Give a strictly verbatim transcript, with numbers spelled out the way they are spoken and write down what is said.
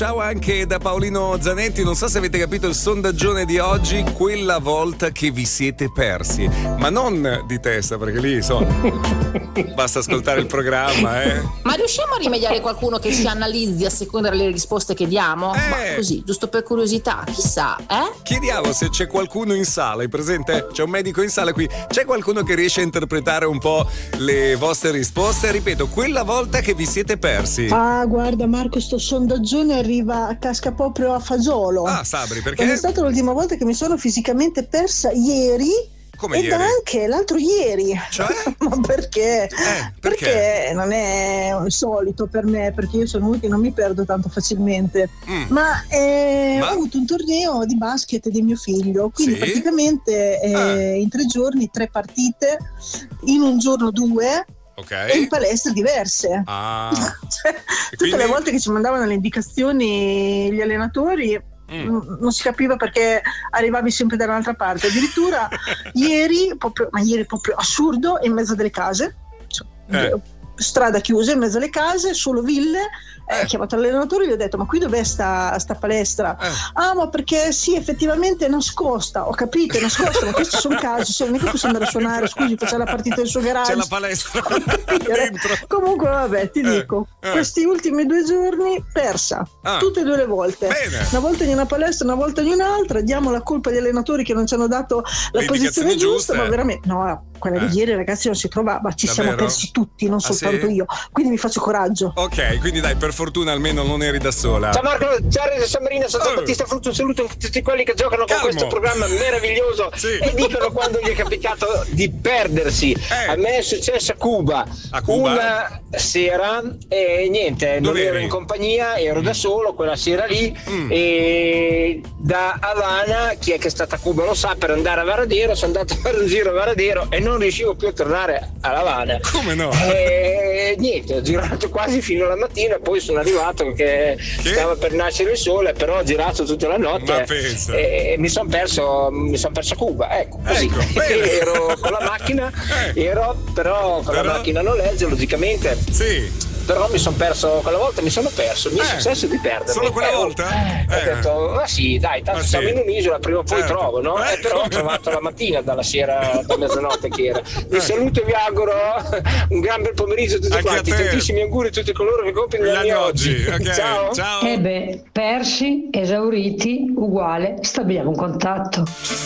Ciao anche da Paolino Zanetti. Non so se avete capito il sondaggione di oggi, quella volta che vi siete persi, ma non di testa, perché lì so, basta ascoltare il programma, eh. Ma riusciamo a rimediare qualcuno che ci analizzi a seconda delle risposte che diamo? Eh. Ma così, giusto per curiosità, chissà, eh? Chiediamo se c'è qualcuno in sala, hai presente? C'è un medico in sala qui, c'è qualcuno che riesce a interpretare un po' le vostre risposte? Ripeto, quella volta che vi siete persi. Ah, guarda Marco, sto sondaggione arriva, casca proprio a fagiolo. Ah, Sabri, perché? È stata l'ultima volta che mi sono fisicamente persa ieri. Come ed ieri? anche l'altro ieri. Cioè? Ma perché? Eh, perché? Perché non è solito per me, perché io sono uno che non mi perdo tanto facilmente. Mm. Ma, eh, Ma? ho avuto un torneo di basket di mio figlio, quindi Sì? praticamente eh, Ah. in tre giorni tre partite, in un giorno due. Ok. E in palestre diverse. Ah. Cioè, tutte quindi? le volte che ci mandavano le indicazioni gli allenatori Mm. mh, non si capiva perché arrivavi sempre dall'altra parte. Addirittura ieri proprio, ma ieri proprio assurdo, in mezzo delle case, cioè, Eh. strada chiusa in mezzo alle case, solo ville. Eh. Ho chiamato l'allenatore e gli ho detto: ma qui dov'è sta, sta palestra? Eh. Ah, ma perché sì, effettivamente è nascosta. Ho capito, è nascosta, ma questi sono casi, cioè, non è che posso andare a suonare, scusi, faccia la partita del suo garage. C'è la palestra Per dire. dentro. Comunque vabbè, ti Eh, dico, eh. questi ultimi due giorni persa, Ah. tutte e due le volte. Bene. Una volta in una palestra, una volta in un'altra. Diamo la colpa agli allenatori che non ci hanno dato la Le posizione indicazioni giusta, giuste. ma veramente no, quella Eh. di ieri ragazzi non si trovava, ci siamo Davvero? persi tutti, non Ah, soltanto sì? io, quindi mi faccio coraggio. Ok, quindi dai, per fortuna almeno non eri da sola. Ciao Marco, ciao Resa San Marino, sono Oh. Battista Frutto, un saluto a tutti quelli che giocano Calmo. con questo programma meraviglioso Sì. e dicono quando gli è capitato di perdersi. Eh. A me è successo a Cuba, A Cuba? una sera e niente, non Dove ero eri? in compagnia, ero da solo quella sera lì Mm. e da Havana, chi è che è stata a Cuba lo sa, per andare a Varadero sono andato a fare un giro a Varadero e non riuscivo più a tornare a Havana. Come no? E niente, ho girato quasi fino alla mattina, poi sono arrivato che, Che? stava per nascere il sole, però ho girato tutta la notte Ma pensa. e mi sono perso mi sono perso a Cuba, ecco, così. Ecco, bene. Ero con la macchina, Eh. ero però con Però? la macchina a noleggio logicamente, Sì. però mi sono perso, quella volta mi sono perso, mi è Eh. successo di perdermi. Solo quella Eh, oh, volta? Ho Eh. detto, ma sì, dai, tanto Ma siamo sì. in un'isola, prima o poi Certo. trovo, no? Eh, Eh, però ho come trovato no? la mattina, dalla sera, da mezzanotte che era. Vi Eh. saluto e vi auguro un gran bel pomeriggio a tutti Anche a quanti, te. tantissimi auguri a tutti coloro che compiono Gli gli anni anni oggi. Ok, Ciao. ciao. E beh, persi, esauriti, uguale, stabiliamo un contatto.